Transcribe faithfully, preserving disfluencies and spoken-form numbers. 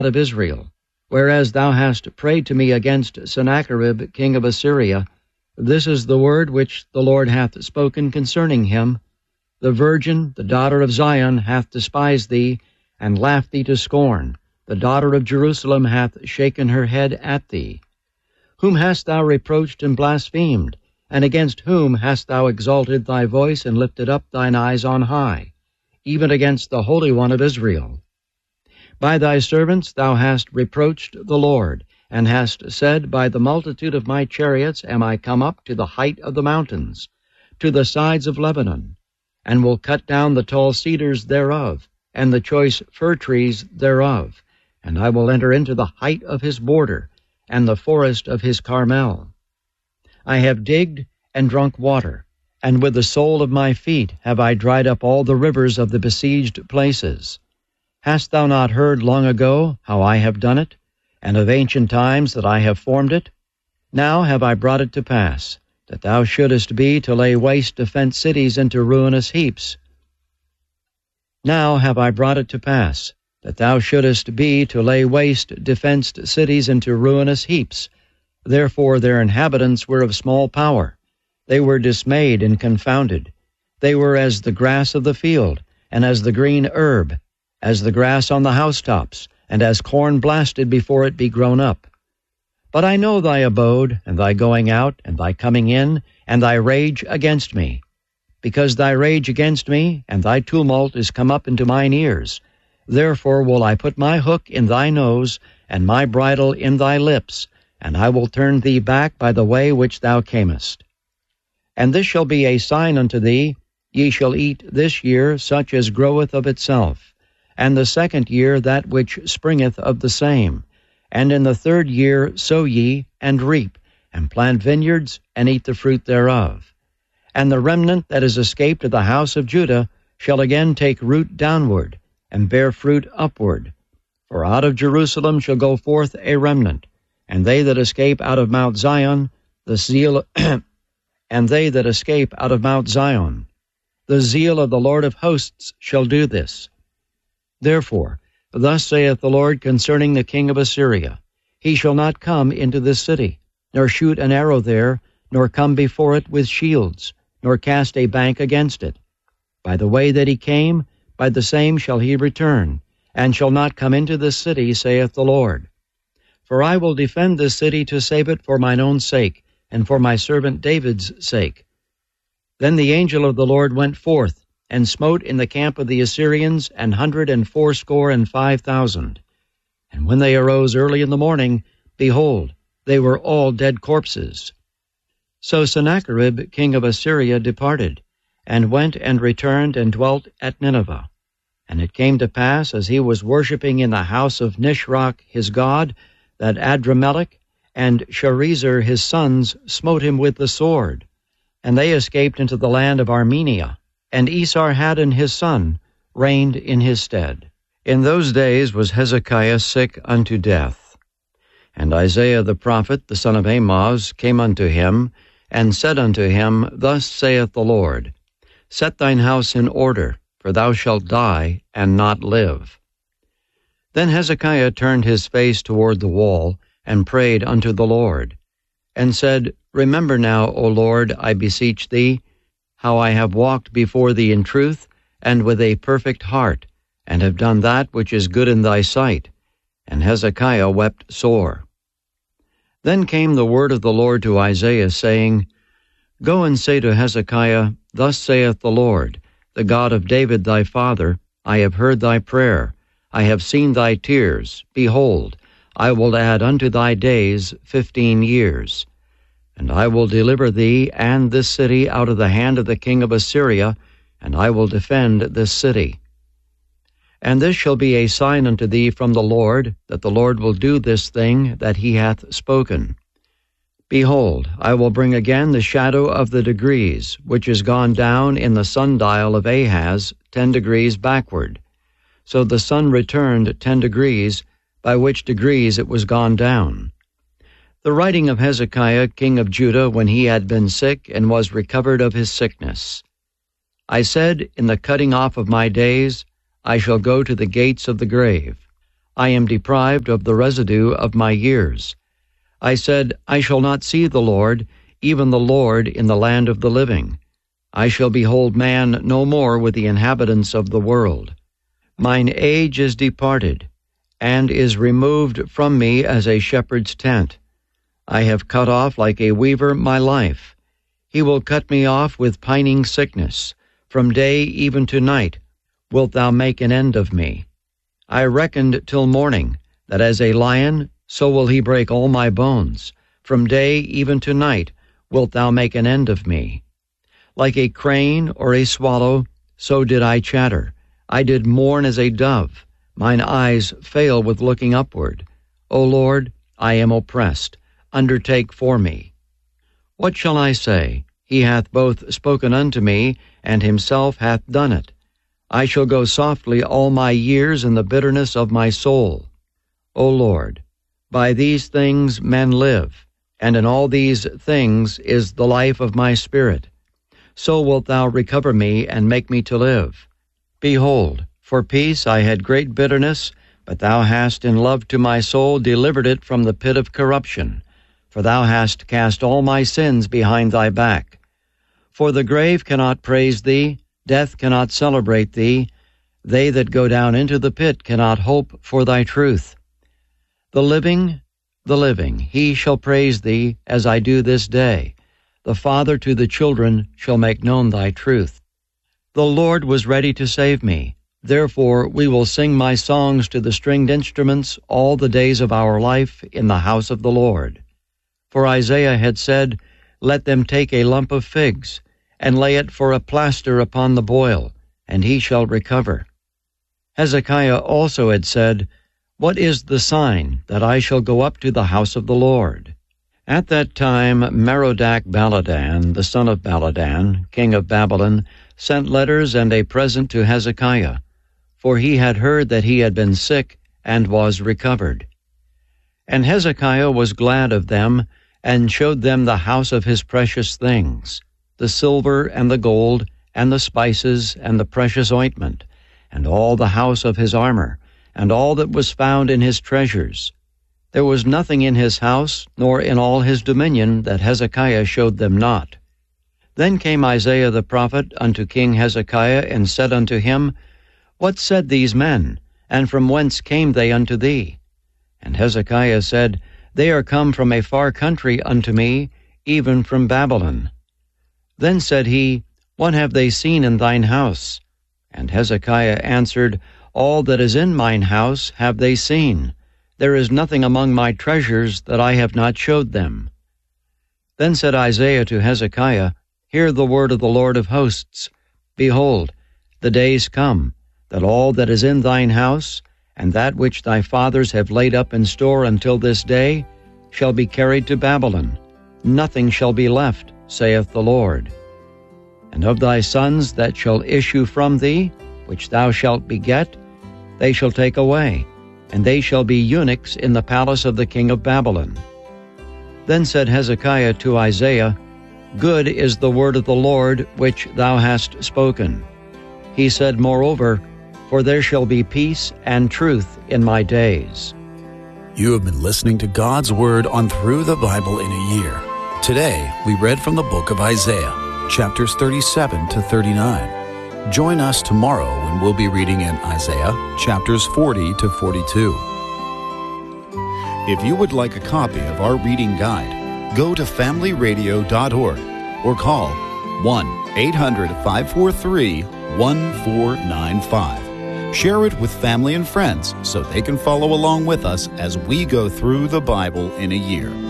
of Israel, whereas thou hast prayed to me against Sennacherib king of Assyria, this is the word which the Lord hath spoken concerning him. The virgin, the daughter of Zion, hath despised thee, and laughed thee to scorn. The daughter of Jerusalem hath shaken her head at thee. Whom hast thou reproached and blasphemed? And against whom hast thou exalted thy voice and lifted up thine eyes on high? Even against the Holy One of Israel. By thy servants thou hast reproached the Lord, and hast said, By the multitude of my chariots am I come up to the height of the mountains, to the sides of Lebanon, and will cut down the tall cedars thereof, and the choice fir trees thereof, and I will enter into the height of his border, and the forest of his Carmel. I have digged and drunk water, and with the sole of my feet have I dried up all the rivers of the besieged places. Hast thou not heard long ago how I have done it, and of ancient times that I have formed it? Now have I brought it to pass, that thou shouldest be to lay waste defenced cities into ruinous heaps. Now have I brought it to pass, that thou shouldest be to lay waste defenced cities into ruinous heaps. Therefore their inhabitants were of small power. They were dismayed and confounded. They were as the grass of the field, and as the green herb, as the grass on the housetops, and as corn blasted before it be grown up. But I know thy abode, and thy going out, and thy coming in, and thy rage against me. Because thy rage against me, and thy tumult is come up into mine ears. Therefore will I put my hook in thy nose, and my bridle in thy lips, and I will turn thee back by the way which thou camest. And this shall be a sign unto thee, ye shall eat this year such as groweth of itself, and the second year that which springeth of the same. And in the third year sow ye, and reap, and plant vineyards, and eat the fruit thereof. And the remnant that is escaped of the house of Judah shall again take root downward, and bear fruit upward. For out of Jerusalem shall go forth a remnant, and they that escape out of Mount Zion, the zeal, and they that escape out of Mount Zion, the zeal of the Lord of hosts shall do this. Therefore, thus saith the Lord concerning the king of Assyria, He shall not come into this city, nor shoot an arrow there, nor come before it with shields, nor cast a bank against it. By the way that he came, by the same shall he return, and shall not come into this city, saith the Lord. For I will defend this city to save it for mine own sake, and for my servant David's sake. Then the angel of the Lord went forth, and smote in the camp of the Assyrians an hundred and fourscore and five thousand. And when they arose early in the morning, behold, they were all dead corpses. So Sennacherib king of Assyria departed, and went and returned and dwelt at Nineveh. And it came to pass, as he was worshipping in the house of Nisroch his god, that Adrammelech and Sharezer his sons smote him with the sword, and they escaped into the land of Armenia, and Esarhaddon his son reigned in his stead. In those days was Hezekiah sick unto death. And Isaiah the prophet, the son of Amoz, came unto him, and said unto him, Thus saith the Lord, Set thine house in order, for thou shalt die, and not live. Then Hezekiah turned his face toward the wall, and prayed unto the Lord, and said, Remember now, O Lord, I beseech thee, how I have walked before thee in truth, and with a perfect heart, and have done that which is good in thy sight. And Hezekiah wept sore. Then came the word of the Lord to Isaiah, saying, Go and say to Hezekiah, Thus saith the Lord, the God of David thy father, I have heard thy prayer, I have seen thy tears. Behold, I will add unto thy days fifteen years. And I will deliver thee and this city out of the hand of the king of Assyria, and I will defend this city. And this shall be a sign unto thee from the Lord, that the Lord will do this thing that he hath spoken. Behold, I will bring again the shadow of the degrees, which is gone down in the sundial of Ahaz ten degrees backward. So the sun returned ten degrees, by which degrees it was gone down. The writing of Hezekiah king of Judah when he had been sick and was recovered of his sickness. I said, In the cutting off of my days, I shall go to the gates of the grave. I am deprived of the residue of my years. I said, I shall not see the Lord, even the Lord in the land of the living. I shall behold man no more with the inhabitants of the world. Mine age is departed, and is removed from me as a shepherd's tent. I have cut off like a weaver my life. He will cut me off with pining sickness. From day even to night wilt thou make an end of me. I reckoned till morning, that as a lion, so will he break all my bones. From day even to night wilt thou make an end of me. Like a crane or a swallow, so did I chatter. I did mourn as a dove. Mine eyes fail with looking upward. O Lord, I am oppressed. Undertake for me. What shall I say? He hath both spoken unto me, and himself hath done it. I shall go softly all my years in the bitterness of my soul. O Lord, by these things men live, and in all these things is the life of my spirit. So wilt thou recover me and make me to live. Behold, for peace I had great bitterness, but thou hast in love to my soul delivered it from the pit of corruption. For thou hast cast all my sins behind thy back. For the grave cannot praise thee, death cannot celebrate thee. They that go down into the pit cannot hope for thy truth. The living, the living, he shall praise thee, as I do this day. The Father to the children shall make known thy truth. The Lord was ready to save me. Therefore we will sing my songs to the stringed instruments all the days of our life in the house of the Lord. For Isaiah had said, Let them take a lump of figs, and lay it for a plaster upon the boil, and he shall recover. Hezekiah also had said, What is the sign that I shall go up to the house of the Lord? At that time Merodach-Baladan, the son of Baladan, king of Babylon, sent letters and a present to Hezekiah, for he had heard that he had been sick and was recovered. And Hezekiah was glad of them, and showed them the house of his precious things, the silver and the gold, and the spices, and the precious ointment, and all the house of his armor, and all that was found in his treasures. There was nothing in his house, nor in all his dominion, that Hezekiah showed them not. Then came Isaiah the prophet unto King Hezekiah, and said unto him, What said these men, and from whence came they unto thee? And Hezekiah said, They are come from a far country unto me, even from Babylon. Then said he, What have they seen in thine house? And Hezekiah answered, All that is in mine house have they seen. There is nothing among my treasures that I have not showed them. Then said Isaiah to Hezekiah, Hear the word of the Lord of hosts. Behold, the days come, that all that is in thine house, and that which thy fathers have laid up in store until this day, shall be carried to Babylon. Nothing shall be left, saith the Lord. And of thy sons that shall issue from thee, which thou shalt beget, they shall take away, and they shall be eunuchs in the palace of the king of Babylon. Then said Hezekiah to Isaiah, Good is the word of the Lord which thou hast spoken. He said, Moreover, For there shall be peace and truth in my days. You have been listening to God's Word on Through the Bible in a Year. Today, we read from the book of Isaiah, chapters thirty-seven to thirty-nine. Join us tomorrow when we'll be reading in Isaiah, chapters forty to forty-two. If you would like a copy of our reading guide, go to family radio dot org or call one eight hundred, five four three, one four nine five. Share it with family and friends so they can follow along with us as we go through the Bible in a year.